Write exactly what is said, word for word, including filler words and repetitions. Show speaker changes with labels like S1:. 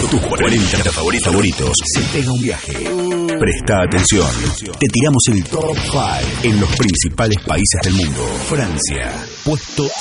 S1: tus cuarenta favoritos. favoritos. Se pega un viaje. Presta atención. Te tiramos el top cinco en los principales países del mundo. Francia, puesto